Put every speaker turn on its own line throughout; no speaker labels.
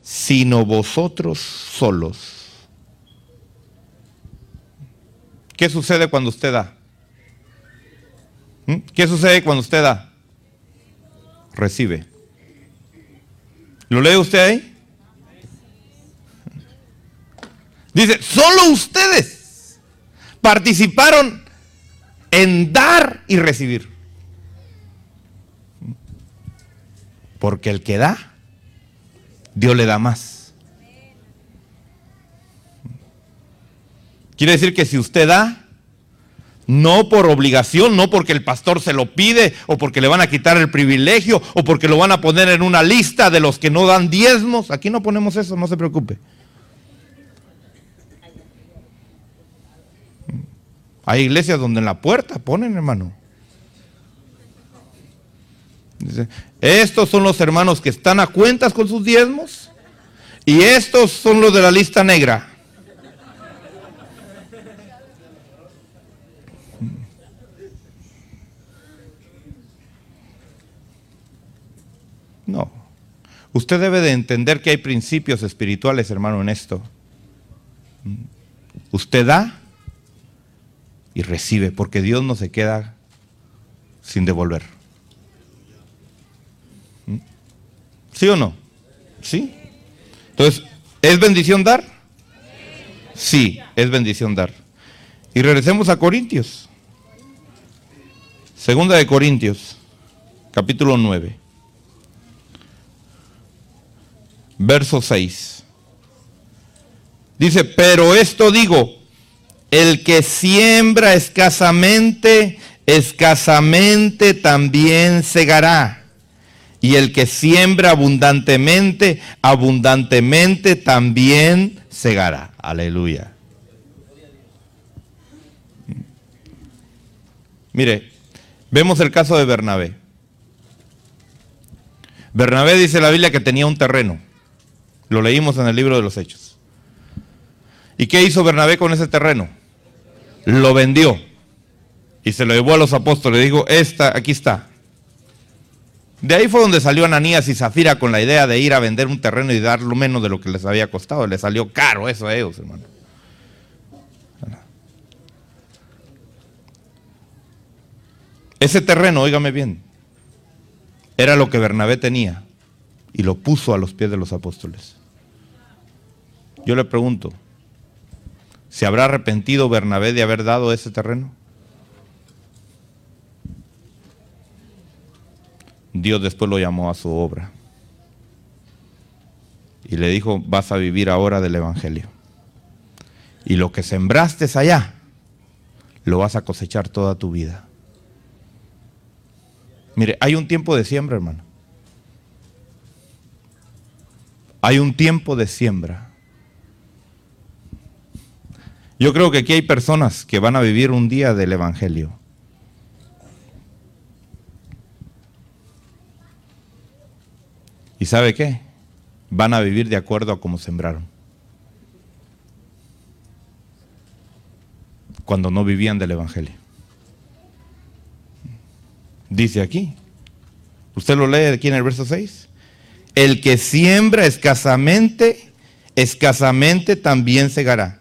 sino vosotros solos. ¿Qué sucede cuando usted da? ¿Qué sucede cuando usted da? Recibe. ¿Lo lee usted ahí? Dice, solo ustedes participaron en dar y recibir. Porque el que da, Dios le da más. Quiere decir que si usted da, no por obligación, no porque el pastor se lo pide, o porque le van a quitar el privilegio, o porque lo van a poner en una lista de los que no dan diezmos. Aquí no ponemos eso, no se preocupe. Hay iglesias donde en la puerta ponen, hermano. Dice, estos son los hermanos que están a cuentas con sus diezmos, y estos son los de la lista negra. No. Usted debe de entender que hay principios espirituales, hermano, en esto. Usted da y recibe, porque Dios no se queda sin devolver. ¿Sí o no? ¿Sí? Entonces, ¿es bendición dar? Sí, es bendición dar. Y regresemos a Corintios. Segunda de Corintios, capítulo 9. Verso 6. Dice, pero esto digo, el que siembra escasamente, escasamente también segará. Y el que siembra abundantemente, abundantemente también segará. Aleluya. Mire, vemos el caso de Bernabé. Bernabé dice la Biblia que tenía un terreno. Lo leímos en el libro de los Hechos. ¿Y qué hizo Bernabé con ese terreno? Lo vendió. Y se lo llevó a los apóstoles. Dijo, aquí está. De ahí fue donde salió Ananías y Zafira con la idea de ir a vender un terreno y dar lo menos de lo que les había costado. Les salió caro eso a ellos, hermano. Ese terreno, óigame bien, era lo que Bernabé tenía y lo puso a los pies de los apóstoles. Yo le pregunto, ¿se habrá arrepentido Bernabé de haber dado ese terreno? Dios después lo llamó a su obra y le dijo, vas a vivir ahora del evangelio. Y lo que sembraste allá, lo vas a cosechar toda tu vida. Mire, hay un tiempo de siembra, hermano. Hay un tiempo de siembra. Yo creo que aquí hay personas que van a vivir un día del evangelio. ¿Y sabe qué? Van a vivir de acuerdo a cómo sembraron. Cuando no vivían del evangelio. Dice aquí, usted lo lee aquí en el verso 6, el que siembra escasamente, escasamente también segará.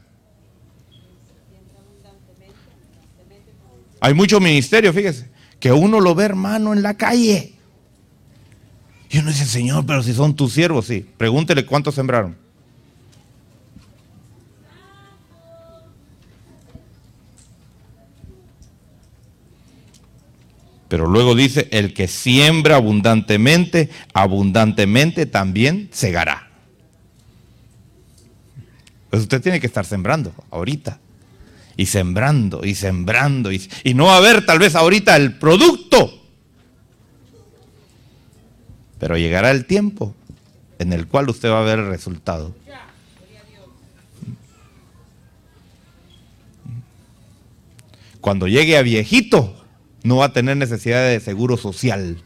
Hay mucho ministerio, fíjese, que uno lo ve, hermano, en la calle. Y uno dice, Señor, pero si son tus siervos, sí. Pregúntele cuántos sembraron. Pero luego dice, el que siembra abundantemente, abundantemente también segará. Pues usted tiene que estar sembrando ahorita. Y sembrando, y sembrando. Y no va a haber tal vez ahorita el producto. Pero llegará el tiempo en el cual usted va a ver el resultado. Cuando llegue a viejito, no va a tener necesidad de seguro social.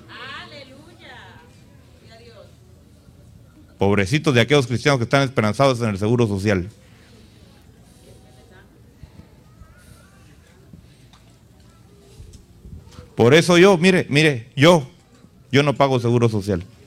Pobrecitos de aquellos cristianos que están esperanzados en el seguro social. Por eso yo, mire, yo no pago seguro social.